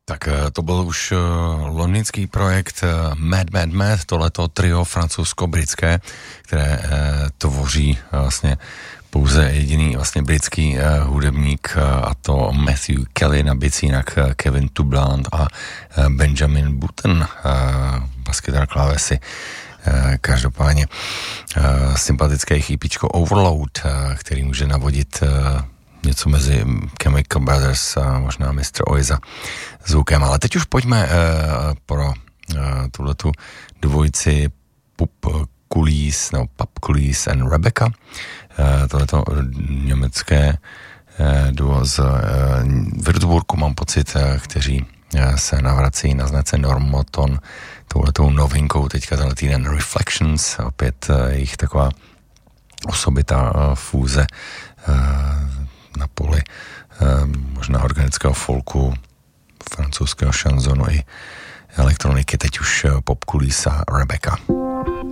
Tak to byl už londýnský projekt Mad, tohleto trio francouzsko-britské, které tvoří vlastně pouze jediný vlastně britský hudebník, a to Matthew Kelly na bicínách, Kevin Tubland a Benjamin Button, baskytar, klávesy. Každopádně sympatické chýpičko Overload, který může navodit něco mezi Chemical Brothers a možná Mr. Oiza zvukem. Ale teď už pojďme pro tuhletu dvojici Pup Kulis and Rebecca. Tohleto německé duo z Würzburgu, mám pocit, kteří se navrací na značce Normoton touhletou novinkou teďka tenhle týden Reflections, opět jejich taková osobitá fúze na poli možná organického folku, francouzského šanzonu i elektroniky. Teď už Pop Kulis a Rebecca.